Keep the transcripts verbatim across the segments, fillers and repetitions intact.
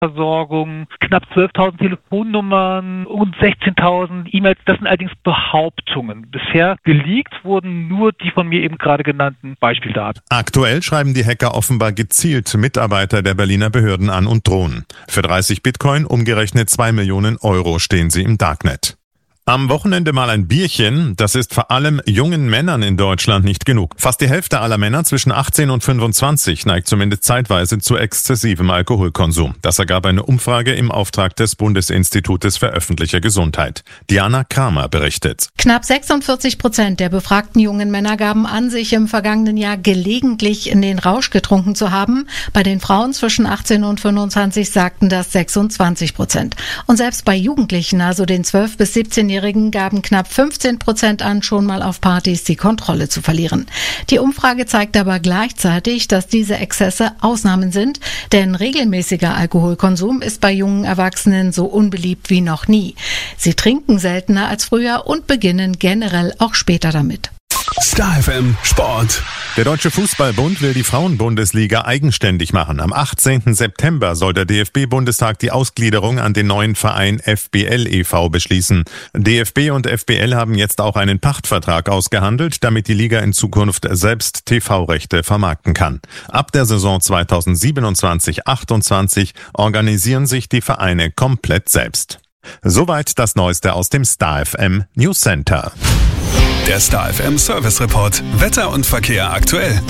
Versorgung, knapp zwölftausend Telefonnummern und sechzehntausend E-Mails. Das sind allerdings Behauptungen. Bisher geleakt wurden nur die von mir eben gerade genannten Beispieldaten. Aktuell schreiben die Hacker offenbar gezielt Mitarbeiter der Berliner Behörden an und drohen. Für dreißig Bitcoin, umgerechnet zwei Millionen Euro, stehen sie im Darknet. Am Wochenende mal ein Bierchen, das ist vor allem jungen Männern in Deutschland nicht genug. Fast die Hälfte aller Männer zwischen achtzehn und fünfundzwanzig neigt zumindest zeitweise zu exzessivem Alkoholkonsum. Das ergab eine Umfrage im Auftrag des Bundesinstitutes für öffentliche Gesundheit. Diana Kramer berichtet. Knapp sechsundvierzig Prozent der befragten jungen Männer gaben an, sich im vergangenen Jahr gelegentlich in den Rausch getrunken zu haben. Bei den Frauen zwischen achtzehn und fünfundzwanzig sagten das sechsundzwanzig Prozent. Und selbst bei Jugendlichen, also den zwölf- bis siebzehnjährigen, gaben knapp fünfzehn Prozent an, schon mal auf Partys die Kontrolle zu verlieren. Die Umfrage zeigt aber gleichzeitig, dass diese Exzesse Ausnahmen sind, denn regelmäßiger Alkoholkonsum ist bei jungen Erwachsenen so unbeliebt wie noch nie. Sie trinken seltener als früher und beginnen generell auch später damit. Star F M Sport. Der Deutsche Fußballbund will die Frauenbundesliga eigenständig machen. Am achtzehnten September soll der D F B-Bundestag die Ausgliederung an den neuen Verein F B L e V beschließen. D F B und F B L haben jetzt auch einen Pachtvertrag ausgehandelt, damit die Liga in Zukunft selbst T V-Rechte vermarkten kann. Ab der Saison zweitausendsiebenundzwanzig achtundzwanzig organisieren sich die Vereine komplett selbst. Soweit das Neueste aus dem Star F M News Center. Der Star F M Service Report. Wetter und Verkehr aktuell.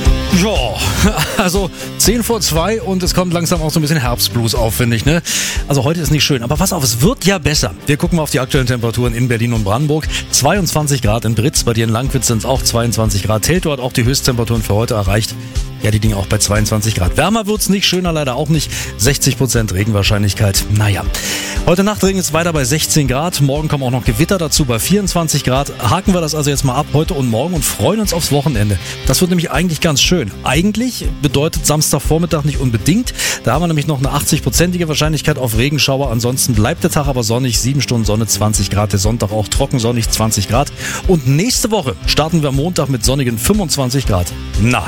Ja, also zehn vor zwei und es kommt langsam auch so ein bisschen Herbstblues auf, finde ich, ne? Also heute ist nicht schön, aber pass auf, es wird ja besser. Wir gucken mal auf die aktuellen Temperaturen in Berlin und Brandenburg. zweiundzwanzig Grad in Britz, bei dir in Langwitz sind es auch zweiundzwanzig Grad. Teltow hat auch die Höchsttemperaturen für heute erreicht. Ja, die Dinge auch bei zweiundzwanzig Grad. Wärmer wird's nicht, schöner leider auch nicht. sechzig Prozent Regenwahrscheinlichkeit. Naja. Heute Nacht regnet es weiter bei sechzehn Grad. Morgen kommen auch noch Gewitter dazu bei vierundzwanzig Grad. Haken wir das also jetzt mal ab heute und morgen und freuen uns aufs Wochenende. Das wird nämlich eigentlich ganz schön. Eigentlich bedeutet Samstagvormittag nicht unbedingt. Da haben wir nämlich noch eine achtzig-prozentige Wahrscheinlichkeit auf Regenschauer. Ansonsten bleibt der Tag aber sonnig. sieben Stunden Sonne, zwanzig Grad. Der Sonntag auch trocken sonnig, zwanzig Grad. Und nächste Woche starten wir am Montag mit sonnigen fünfundzwanzig Grad. Na.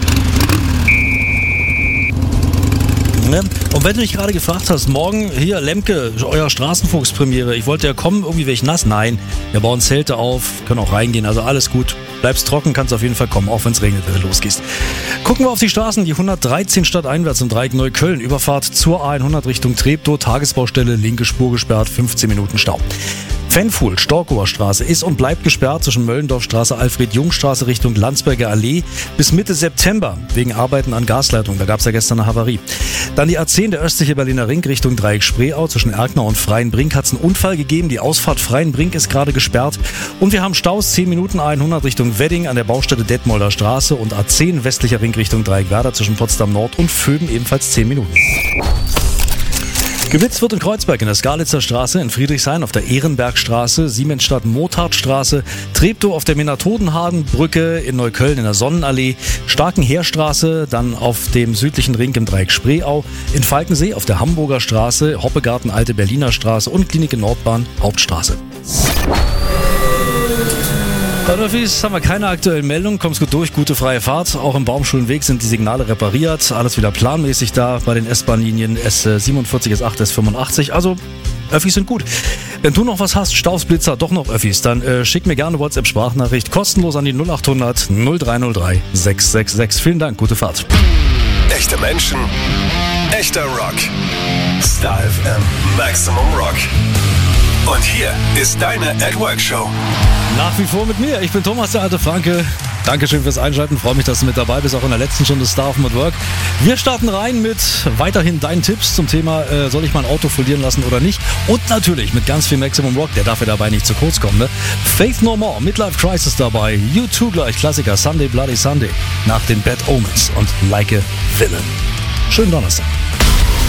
Und wenn du dich gerade gefragt hast, morgen hier Lemke, euer Straßenfuchs-Premiere, ich wollte ja kommen, irgendwie wäre ich nass. Nein, wir bauen Zelte auf, können auch reingehen, also alles gut. Bleibst trocken, kannst auf jeden Fall kommen, auch wenn es regnet, wenn du losgehst. Gucken wir auf die Straßen, die hundertdreizehn stadteinwärts im Dreieck Neukölln, Überfahrt zur A hundert Richtung Treptow, Tagesbaustelle, linke Spur gesperrt, fünfzehn Minuten Stau. Pfennfuhl, Storkower Straße ist und bleibt gesperrt zwischen Möllendorfstraße, Alfred-Jung-Straße Richtung Landsberger Allee bis Mitte September wegen Arbeiten an Gasleitung. Da gab es ja gestern eine Havarie. Dann die A zehn, der östliche Berliner Ring Richtung Dreieck Spreeau. Zwischen Erkner und Freienbrink hat es einen Unfall gegeben. Die Ausfahrt Freienbrink ist gerade gesperrt. Und wir haben Staus zehn Minuten A hundert Richtung Wedding an der Baustelle Detmolder Straße und A zehn westlicher Ring Richtung Dreieckwerder zwischen Potsdam Nord und Vöben ebenfalls zehn Minuten. Geblitzt wird in Kreuzberg in der Skalitzer Straße, in Friedrichshain auf der Ehrenbergstraße, Siemensstadt-Motardstraße, Treptow auf der Menathodenhagenbrücke, in Neukölln in der Sonnenallee, Starkenheerstraße, dann auf dem südlichen Ring im Dreieck Spreeau, in Falkensee auf der Hamburger Straße, Hoppegarten Alte Berliner Straße und Klinik in Nordbahn Hauptstraße. Bei Öffis haben wir keine aktuellen Meldungen, kommst gut durch, gute freie Fahrt. Auch im Baumschulenweg sind die Signale repariert, alles wieder planmäßig da bei den S-Bahn-Linien S siebenundvierzig, S acht, S fünfundachtzig. Also Öffis sind gut. Wenn du noch was hast, Stausblitzer, doch noch Öffis, dann äh, schick mir gerne WhatsApp-Sprachnachricht kostenlos an die null acht hundert null drei null drei sechs sechs sechs. Vielen Dank, gute Fahrt. Echte Menschen, echter Rock. Star F M Maximum Rock. Und hier ist deine At-Work-Show. Nach wie vor mit mir. Ich bin Thomas, der alte Franke. Dankeschön fürs Einschalten. Freue mich, dass du mit dabei bist, auch in der letzten Stunde Star of Work. Wir starten rein mit weiterhin deinen Tipps zum Thema, äh, soll ich mein Auto folieren lassen oder nicht? Und natürlich mit ganz viel Maximum Rock, der darf ja dabei nicht zu kurz kommen. Ne? Faith No More, Midlife Crisis dabei. U zwei gleich, Klassiker, Sunday Bloody Sunday. Nach den Bad Omens und Like a Villain. Schönen Donnerstag.